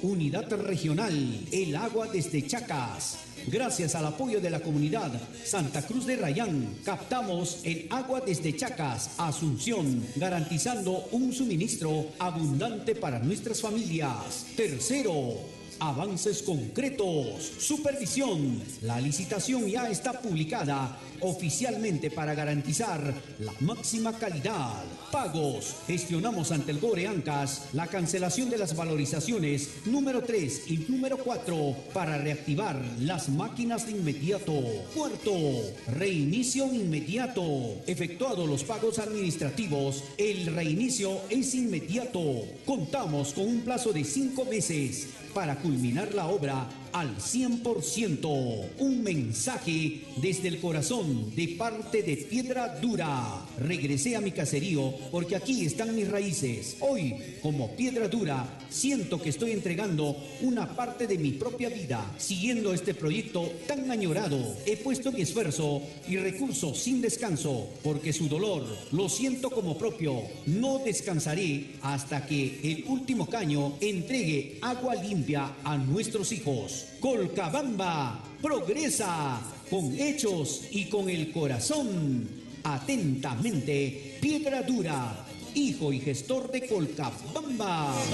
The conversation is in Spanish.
Unidad Regional, el agua desde Chacas. Gracias al apoyo de la comunidad Santa Cruz de Rayán, captamos el agua desde Chacas a Asunción, garantizando un suministro abundante para nuestras familias. Tercero, avances concretos. Supervisión. La licitación ya está publicada oficialmente para garantizar la máxima calidad. Pagos. Gestionamos ante el GORE ANCAS la cancelación de las valorizaciones número 3 y número 4 para reactivar las máquinas de inmediato. Cuarto, reinicio inmediato. Efectuados los pagos administrativos, el reinicio es inmediato. Contamos con un plazo de 5 meses para culminar la obra al 100%. Un mensaje desde el corazón de parte de Piedra Dura. Regresé a mi caserío porque aquí están mis raíces. Hoy, como Piedra Dura, siento que estoy entregando una parte de mi propia vida, siguiendo este proyecto tan añorado. He puesto mi esfuerzo y recursos sin descanso, porque su dolor lo siento como propio. No descansaré hasta que el último caño entregue agua limpia a nuestros hijos. Colcabamba progresa con hechos y con el corazón. Atentamente, Piedra Dura, hijo y gestor de Colcabamba.